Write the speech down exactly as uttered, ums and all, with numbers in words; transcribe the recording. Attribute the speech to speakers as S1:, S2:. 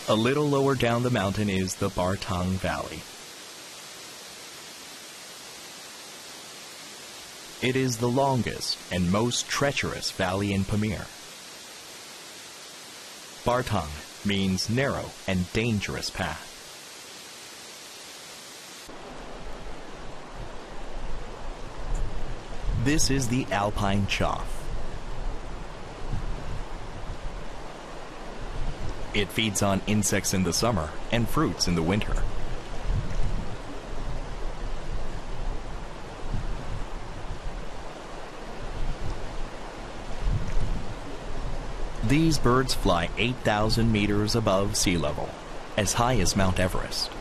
S1: A little lower down the mountain is the Bartang Valley. It is the longest and most treacherous valley in Pamir. Bartang means narrow and dangerous path. This is the Alpine Chough. It feeds on insects in the summer and fruits in the winter. These birds fly eight thousand meters above sea level, as high as Mount Everest.